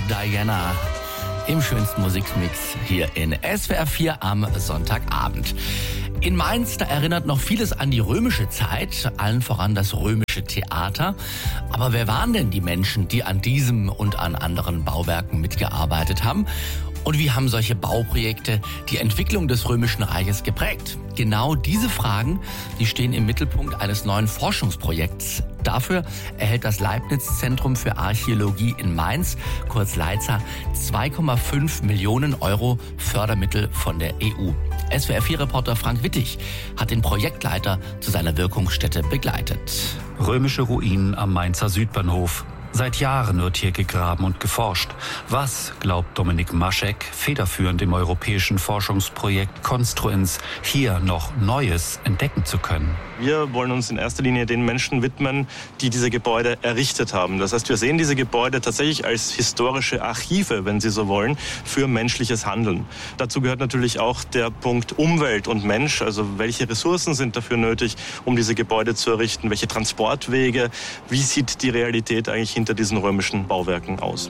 Diana im schönsten Musikmix hier in SWR 4 am Sonntagabend. In Mainz, da erinnert noch vieles an die römische Zeit, allen voran das römische Theater. Aber wer waren denn die Menschen, die an diesem und an anderen Bauwerken mitgearbeitet haben? Und wie haben solche Bauprojekte die Entwicklung des Römischen Reiches geprägt? Genau diese Fragen, die stehen im Mittelpunkt eines neuen Forschungsprojekts. Dafür erhält das Leibniz-Zentrum für Archäologie in Mainz, kurz Leiza, 2,5 Millionen Euro Fördermittel von der EU. SWR4-Reporter Frank Wittig hat den Projektleiter zu seiner Wirkungsstätte begleitet. Römische Ruinen am Mainzer Südbahnhof. Seit Jahren wird hier gegraben und geforscht. Was, glaubt Dominik Maschek, federführend im europäischen Forschungsprojekt Construins, hier noch Neues entdecken zu können? Wir wollen uns in erster Linie den Menschen widmen, die diese Gebäude errichtet haben. Das heißt, wir sehen diese Gebäude tatsächlich als historische Archive, wenn Sie so wollen, für menschliches Handeln. Dazu gehört natürlich auch der Punkt Umwelt und Mensch. Also welche Ressourcen sind dafür nötig, um diese Gebäude zu errichten? Welche Transportwege? Wie sieht die Realität eigentlich hinter diesen römischen Bauwerken aus?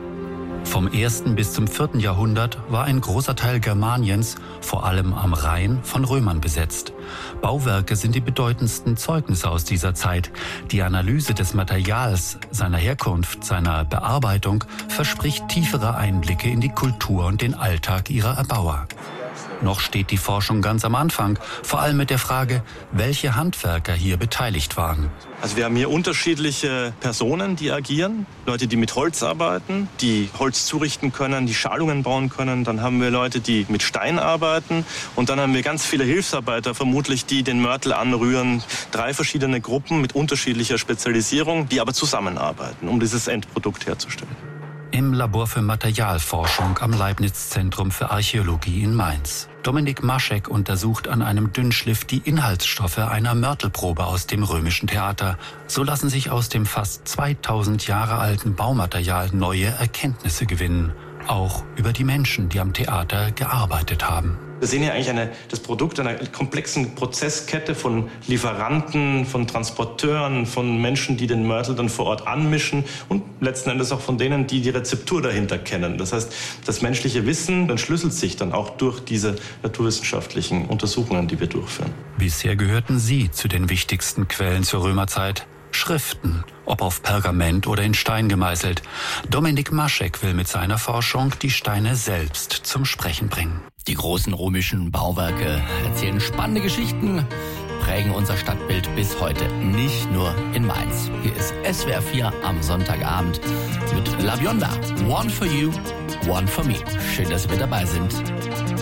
Vom 1. bis zum 4. Jahrhundert war ein großer Teil Germaniens, vor allem am Rhein, von Römern besetzt. Bauwerke sind die bedeutendsten Zeugnisse aus dieser Zeit. Die Analyse des Materials, seiner Herkunft, seiner Bearbeitung verspricht tiefere Einblicke in die Kultur und den Alltag ihrer Erbauer. Noch steht die Forschung ganz am Anfang, vor allem mit der Frage, welche Handwerker hier beteiligt waren. Also wir haben hier unterschiedliche Personen, die agieren. Leute, die mit Holz arbeiten, die Holz zurichten können, die Schalungen bauen können. Dann haben wir Leute, die mit Stein arbeiten. Und dann haben wir ganz viele Hilfsarbeiter, vermutlich, die den Mörtel anrühren. 3 verschiedene Gruppen mit unterschiedlicher Spezialisierung, die aber zusammenarbeiten, um dieses Endprodukt herzustellen. Im Labor für Materialforschung am Leibniz-Zentrum für Archäologie in Mainz. Dominik Maschek untersucht an einem Dünnschliff die Inhaltsstoffe einer Mörtelprobe aus dem römischen Theater. So lassen sich aus dem fast 2000 Jahre alten Baumaterial neue Erkenntnisse gewinnen. Auch über die Menschen, die am Theater gearbeitet haben. Wir sehen hier eigentlich das Produkt einer komplexen Prozesskette von Lieferanten, von Transporteuren, von Menschen, die den Mörtel dann vor Ort anmischen und letzten Endes auch von denen, die die Rezeptur dahinter kennen. Das heißt, das menschliche Wissen entschlüsselt sich dann auch durch diese naturwissenschaftlichen Untersuchungen, die wir durchführen. Bisher gehörten sie zu den wichtigsten Quellen zur Römerzeit. Schriften, ob auf Pergament oder in Stein gemeißelt. Dominik Maschek will mit seiner Forschung die Steine selbst zum Sprechen bringen. Die großen römischen Bauwerke erzählen spannende Geschichten, prägen unser Stadtbild bis heute, nicht nur in Mainz. Hier ist SWR 4 am Sonntagabend mit La Bionda. One for you, one for me. Schön, dass Sie mit dabei sind.